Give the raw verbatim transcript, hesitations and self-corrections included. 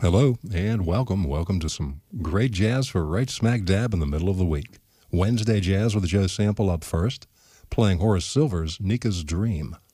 Hello and welcome. Welcome to some great jazz for right smack dab in the middle of the week. Wednesday Jazz with Joe Sample up first, playing Horace Silver's Nika's Dream.